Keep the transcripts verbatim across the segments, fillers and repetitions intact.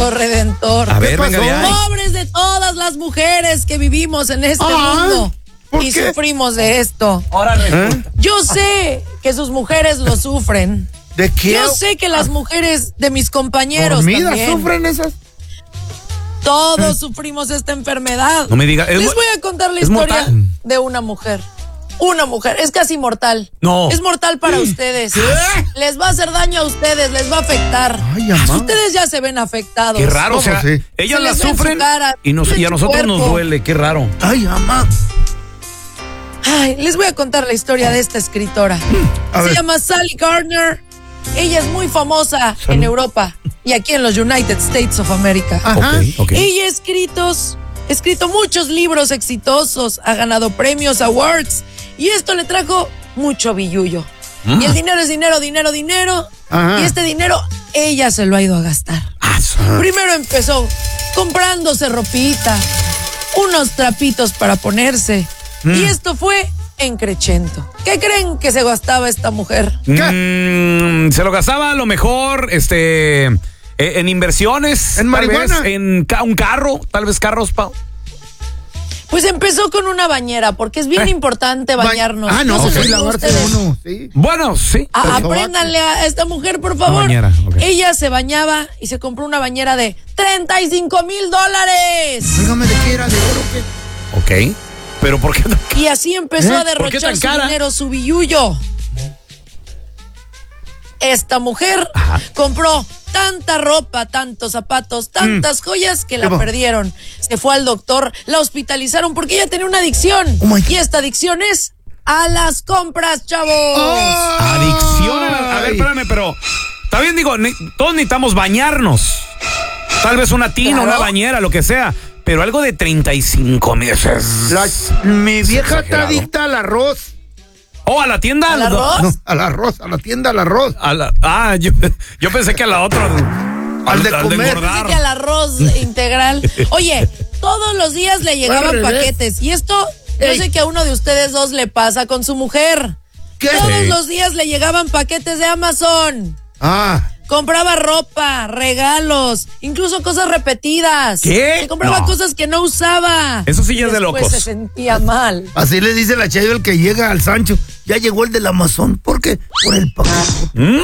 Cristo Redentor. A ver, venga, ya. Pobres de todas las mujeres que vivimos en este Ay, mundo y qué? sufrimos de esto. Ahora resulta. Yo sé que sus mujeres lo sufren. ¿De qué? Yo sé que las mujeres de mis compañeros ¿Dormidas también. sufren esas? Todos sufrimos esta enfermedad. No me diga. es Les mu- voy a contar la es historia mortal. de una mujer. Una mujer, es casi mortal. No. Es mortal para ustedes. Les va a hacer daño a ustedes, les va a afectar. Ay, amá. Ustedes ya se ven afectados. Qué raro, o ¿Cómo sea, sí? ellas Se la les ve en su sufren cara, y, nos, en y a su nosotros nos cuerpo. duele, qué raro. Ay, mamá. Ay, les voy a contar la historia de esta escritora. A Se ver. llama Sally Gardner. Ella es muy famosa en Europa y aquí en los United States of America. Ajá. Ok, ok. Ella ha escritos, ha escrito muchos libros exitosos, ha ganado premios, awards, y esto le trajo mucho billullo. Mm. Y el dinero es dinero, dinero, dinero. Ajá. Y este dinero ella se lo ha ido a gastar. Ah, su- Primero empezó comprándose ropita, unos trapitos para ponerse. Y esto fue en crecento. ¿Qué creen que se gastaba esta mujer? Mm, se lo gastaba a lo mejor este eh, en inversiones, ¿En tal marihuana? vez, en ca- un carro, tal vez carros, Pau. Pues empezó con una bañera, porque es bien Eh. importante Ba- bañarnos. Ah, no, Yo se sí, los digo a lavarse ustedes. uno, sí. Bueno, sí. A- Pero apréndanle a esta mujer, por favor. bañera, ok. Ella se bañaba y se compró una bañera de treinta y cinco mil dólares. Dígame de qué era, de oro, qué. Ok. Pero ¿por qué? Y así empezó ¿Eh? a ¿Por qué derrochar tan su cara? dinero, su billullo. Esta mujer Ajá. compró tanta ropa, tantos zapatos, tantas joyas que la ¿Qué va? perdieron. Se fue al doctor, la hospitalizaron porque ella tenía una adicción. Oh my God. Y esta adicción es a las compras, chavos. Adicción a la- A ver, Ay. espérame, pero está bien, digo, ne- todos necesitamos bañarnos. Tal vez una tina, Claro. una bañera, lo que sea. Pero algo de treinta y cinco mil. La- mi vieja está exagerado. adicta al arroz. Oh, a la tienda. ¿Al arroz? No, al arroz, a la tienda al arroz. A la- ah, yo, yo pensé que a la otra. Al de comer. engordar. Pensé que al arroz integral. Oye, todos los días le llegaban Al revés. paquetes. Y esto, yo Ey. sé que a uno de ustedes dos le pasa con su mujer. ¿Qué? Todos Sí. los días le llegaban paquetes de Amazon. Ah, Compraba ropa, regalos, incluso cosas repetidas. ¿Qué? Se compraba No. cosas que no usaba. Eso sí ya es de Después locos. se sentía mal. así le dice la Chayo el que llega al Sancho. Ya llegó el del Amazon. ¿Por qué? Por el paquete. ¿Mm?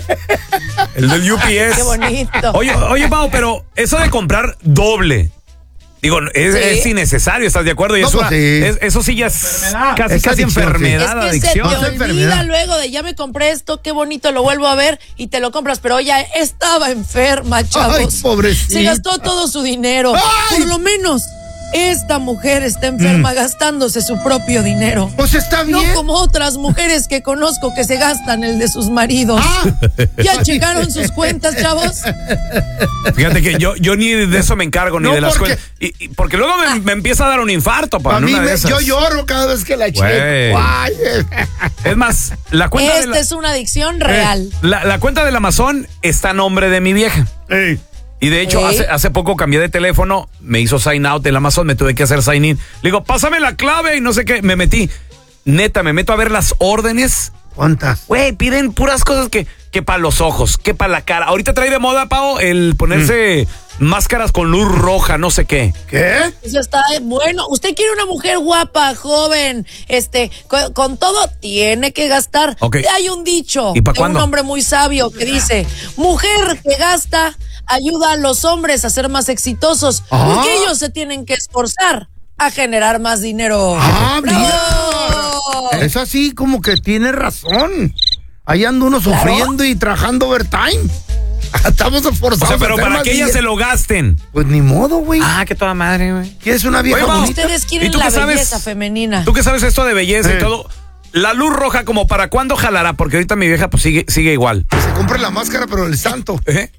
El del U P S. Qué bonito. Oye, oye, Pau, pero eso de comprar doble. Digo, es, Sí. es innecesario, ¿estás de acuerdo? Y No, eso, pues sí. es- eso sí ya es casi, Es casi adicción, sí. enfermedad, Es que adicción. se Es te olvida enfermedad. luego de ya me compré esto, qué bonito, lo vuelvo a ver y te lo compras, pero ella estaba enferma, chavos. Ay, pobrecita. Se gastó todo su dinero. Ay. Por lo menos esta mujer está enferma gastándose su propio dinero. Pues está No bien. como otras mujeres que conozco que se gastan el de sus maridos. Ah. ¿Ya checaron sus cuentas, chavos? Fíjate que yo, yo ni de eso me encargo, ni No, de las porque- cuentas. Y, y porque luego me, me empieza a dar un infarto, Pau. A en mí una de me, esas. yo lloro cada vez que la checo. Güey. Ay, eh. Es más, la cuenta, de Esta la, es una adicción real. la, la cuenta del Amazon está a nombre de mi vieja. Ey. Y de hecho, Ey. hace, hace poco cambié de teléfono, me hizo sign out del Amazon, me tuve que hacer sign in. Le digo, pásame la clave y no sé qué. Me metí. Neta, me meto a ver las órdenes. ¿Cuántas? Güey, piden puras cosas que, que para los ojos, que para la cara. Ahorita trae de moda, Pao, el ponerse máscaras con luz roja, no sé qué. ¿Qué? Eso está bueno. Usted quiere una mujer guapa, joven, este, con, con todo tiene que gastar. Ok. Hay un dicho ¿Y pa' de cuándo? un hombre muy sabio que dice, mujer que gasta ayuda a los hombres a ser más exitosos, Ah. porque ellos se tienen que esforzar a generar más dinero. Ah, ¡Bravo! mira. Es así como que tiene razón. Ahí anda uno sufriendo y trabajando overtime. Estamos esforzados. O sea, pero a hacer para más que ellas billete. se lo gasten. Pues ni modo, güey. Ah, que toda madre, güey. ¿Quieres una vieja Oye, Mau, bonita? Ustedes ¿Y quieren tú la qué sabes? belleza femenina. Tú que sabes esto de belleza Eh. y todo. La luz roja, como para cuándo jalará, porque ahorita mi vieja pues sigue, sigue igual. Se compre la máscara, pero el santo. ¿Eh?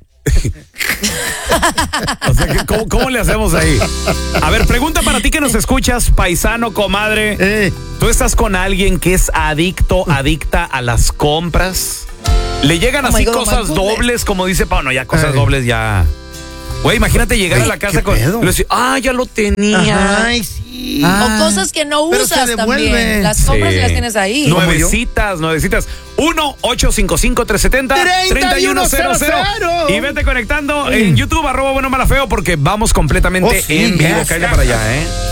O sea, que, ¿cómo, cómo le hacemos ahí? A ver, pregunta para ti que nos escuchas, paisano, comadre. Eh. ¿Tú estás con alguien que es adicto, adicta a las compras? ¿Le llegan Oh my así God, cosas my goodness. dobles, como dice Pau? No, ya cosas Eh. dobles ya. Güey, imagínate llegar Güey, a la casa ¿qué con... pedo? le decía, ah, ya lo tenía. Ay, sí. O cosas que no Pero se usas devuelve. también. Las compras Sí. y las tienes ahí. No. Nuevecitas, nuevecitas. uno ocho cinco cinco, tres siete cero, tres uno cero cero. Y vete conectando en YouTube, arroba bueno mala feo, porque vamos completamente Oh, sí, en vivo. yes. Cállate para allá, ¿eh?